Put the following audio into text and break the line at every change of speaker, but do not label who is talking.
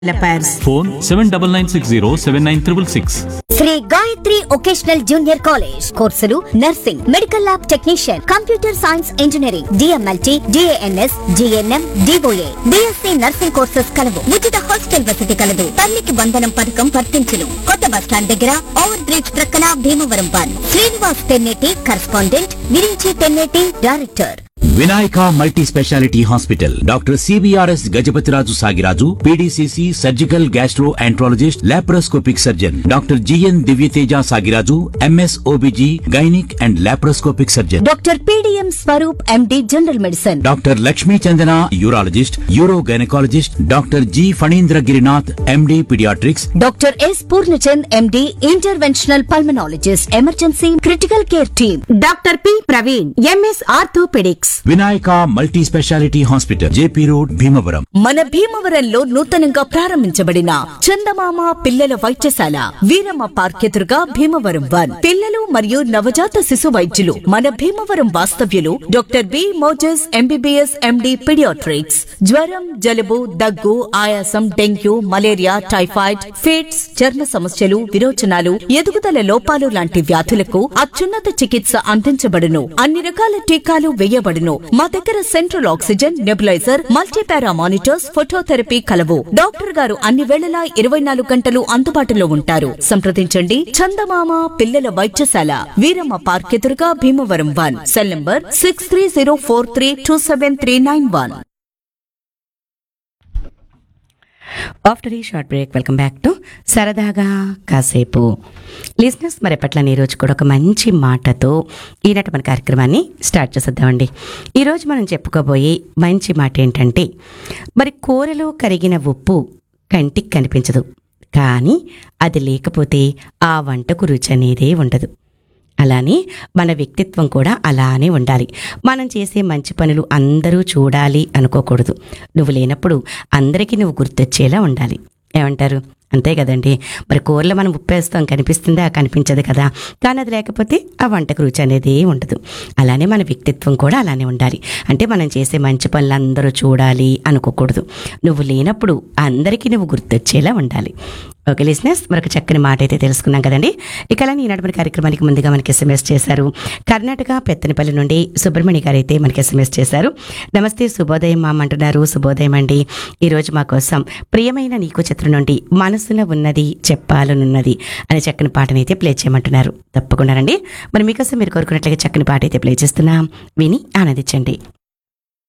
developers.
Phone 7996079666.
Shri Gayatri vocational junior college కోర్సులు nursing, medical lab technician, computer science engineering, DMLT, DNS, GNM, DOA, BSc nursing courses కలవు. ఉచిత hostel వసతి కలదు. తల్లికి బంధనం పథకం వర్తించును. కొత్త బస్ స్టాండ్ దగ్గర ఓవర్ బ్రిడ్జ్ ప్రక్కన Bhimavaram 1. Srinivas Tenneti correspondent, Virinchi Tenneti director.
Vinayaka multi speciality hospital doctor CBRS Gajapathiraju Sagiraju PDCC surgical gastro enterologist laparoscopic surgeon doctor GN Divyateja Sagiraju MS OBG gynaec and laparoscopic surgeon
doctor PDM Swaroop MD general medicine.
Doctor Lakshmi Chandana urologist euro gynaecologist doctor G Phanindra Girinath MD paediatrics
doctor yes Purnachand MD interventional pulmonologist, emergency critical care team.
Doctor P Praveen MS orthopaedics.
Vinayaka multi speciality hospital JP road Bhimavaram.
మన భీమవరంలో నూతనంగా ప్రారంభించబడిన చందమామ పిల్లల వైద్యశాల Veeramma park ఎదురుగా భీమవరం 1. పిల్లలు మరియు నవజాత శిశు వైద్యులు మన భీమవరం వాస్తవ్యులు doctor B Moses MBBS MD paediatrics. జ్వరం, జలుబు, దగ్గు, ఆయాసం, డెంగ్యూ, మలేరియా, టైఫాయిడ్, ఫిట్స్, చర్మ సమస్యలు, విరోచనాలు, ఎదుగుదల లోపాలు లాంటి వ్యాధులకు అత్యున్నత చికిత్స అందించబడును. అన్ని రకాల టీకాలు వేయబడును. మా దగ్గర central oxygen, nebuliser, multipara monitors, phototherapy కలవు. డాక్టర్ గారు అన్ని వేళలా 24 గంటలు అందుబాటులో ఉంటారు. సంప్రదించండి. చందమామ పిల్లల వైద్యశాల వీరమ్మ పార్క్ ఎదురుగా భీమవరం 1. Cell number 6304327391.
ఆఫ్టర్ ఈ short break welcome back to సరదాగా కాసేపు. లిజనర్స్, మరి ఎప్పట్లని ఈరోజు కూడా ఒక మంచి మాటతో ఈనాటి మన కార్యక్రమాన్ని స్టార్ట్ చేసేద్దామండి. ఈరోజు మనం చెప్పుకోబోయే మంచి మాట ఏంటంటే, మరి కూరలో కరిగిన ఉప్పు కంటికి కనిపించదు, కానీ అది లేకపోతే ఆ వంటకు రుచి అనేదే ఉండదు. అలానే మన వ్యక్తిత్వం కూడా అలానే ఉండాలి. మనం చేసే మంచి పనులు అందరూ చూడాలి అనుకోకూడదు. నువ్వు లేనప్పుడు అందరికీ నువ్వు గుర్తొచ్చేలా ఉండాలి. ఏమంటారు? అంతే కదండి. మరి కూరలో మనం ఉప్పేస్తాం, కనిపిస్తుందా? కనిపించదు కదా. కానీ అది లేకపోతే ఆ వంటకు రుచి అనేది ఉండదు. అలానే మన వ్యక్తిత్వం కూడా అలానే ఉండాలి. అంటే మనం చేసే మంచి పనులు అందరూ చూడాలి అనుకోకూడదు. నువ్వు లేనప్పుడు అందరికీ నువ్వు గుర్తొచ్చేలా ఉండాలి. ఓకే లిజనర్స్, మరొక చక్కని మాట అయితే తెలుసుకున్నాం కదండి. ఇక ఈనాటి మన కార్యక్రమానికి ముందుగా మనకి ఎస్ఎంఎస్ చేశారు కర్ణాటక పెత్తనపల్లి నుండి సుబ్రహ్మణ్య గారు అయితే మనకి ఎస్ఎంఎస్ చేశారు. నమస్తే, శుభోదయం మామ అంటున్నారు. శుభోదయం అండి. ఈరోజు మా కోసం ప్రియమైన నీకు చిత్రం నుండి మనసులో ఉన్నది చెప్పాలనున్నది అనే చక్కని పాటని అయితే ప్లే చేయమంటున్నారు. తప్పకుండా రండి. మరి మీకోసం మీరు కోరుకున్నట్లుగా చక్కని పాట అయితే ప్లే చేస్తున్నాం, విని ఆనందించండి.